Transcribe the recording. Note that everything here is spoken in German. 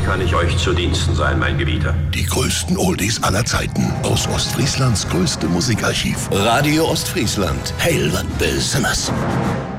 Womit kann ich euch zu Diensten sein, mein Gebieter? Die größten Oldies aller Zeiten aus Ostfrieslands größtem Musikarchiv. Radio Ostfriesland. Heil, was Besonderes.